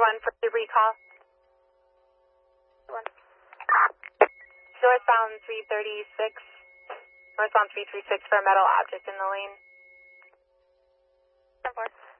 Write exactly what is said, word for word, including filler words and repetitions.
one for the recall. One. Northbound three thirty-six. Northbound three thirty-six for a metal object in the lane. ten four.